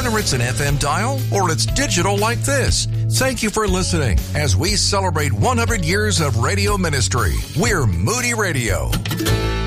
whether it's an FM dial or it's digital like this. Thank you for listening as we celebrate 100 years of radio ministry. We're Moody Radio.